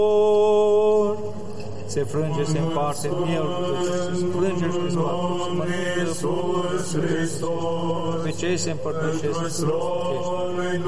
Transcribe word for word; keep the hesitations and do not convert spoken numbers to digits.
se frânge, se împarte mielul, se frânge și se împarte și mănâncă pe cei se împărtășesc.